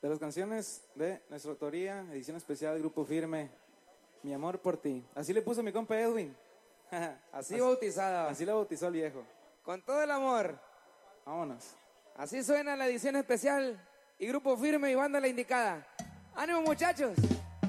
De las canciones de nuestra autoría, edición especial, Grupo Firme, Mi amor por ti. Así le puso mi compa Edwin. Así bautizada. Así la bautizó el viejo. Con todo el amor. Vámonos. Así suena la edición especial y Grupo Firme y banda La Indicada. ¡Ánimo, muchachos!